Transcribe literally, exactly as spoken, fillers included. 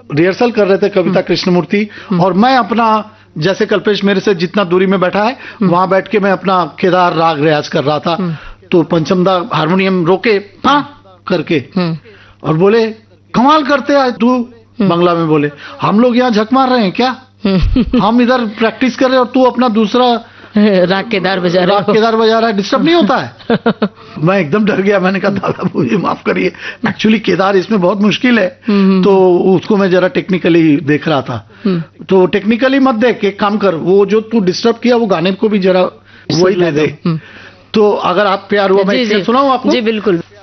Rehearsal कर रहे थे कविता कृष्णमूर्ति, और मैं अपना, जैसे कल्पेश मेरे से जितना दूरी में बैठा है वहां बैठ के मैं अपना केदार राग रियाज कर रहा था। तो पंचमदा हारमोनियम रोके हाँ करके और बोले कमाल करते आज तू, बंगला में बोले हम लोग यहाँ झक मार रहे हैं क्या, हम इधर प्रैक्टिस कर रहे हैं और तू अपना दूसरा राग केदार बजा रहा राग केदार बजा रहा है, डिस्टर्ब नहीं होता है। मैं एकदम डर गया, मैंने कहा दादा मुझे माफ करिए, एक्चुअली केदार इसमें बहुत मुश्किल है। तो उसको मैं जरा टेक्निकली देख रहा था, तो टेक्निकली मत देख, एक काम कर, वो जो तू डिस्टर्ब किया वो गाने को भी जरा वही दे दे। तो अगर आप प्यार हुआ मैं सुनाऊं आपको? जी बिल्कुल।